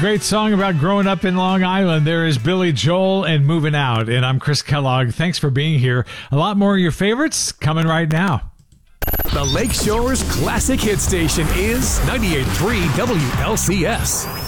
great song about growing up in Long Island. There is Billy Joel and Moving Out. And I'm Chris Kellogg. Thanks for being here. A lot more of your favorites coming right now. The Lake Shore's classic hit station is 98.3 WLCS.